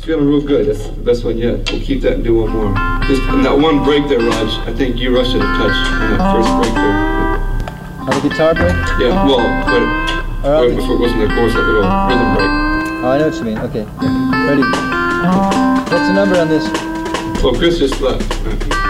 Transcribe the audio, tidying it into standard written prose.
feeling real good. That's the best one yet. We'll keep that and do one more. Just in that one break there, Raj, I think you rushed it a touch on that first break there. On the guitar break? Yeah, well, but before it wasn't the chorus, that little rhythm break. Oh, I know what you mean. Okay. Ready. What's the number on this? Well, Chris just left.